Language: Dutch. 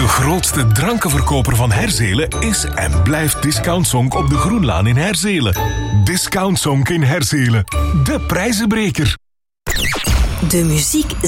De grootste drankenverkoper van Herzelen is en blijft Discount Sonk op de Groenlaan in Herzelen. Discount Sonk in Herzelen. De prijzenbreker. De muziek